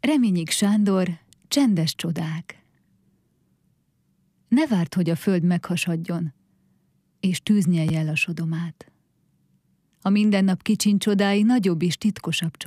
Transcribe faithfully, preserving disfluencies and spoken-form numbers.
Reményik Sándor, Csendes csodák. Ne várd, hogy a föld meghasadjon, és tűz nyelje el a sodomát. A mindennap kicsin csodái nagyobb és titkosabb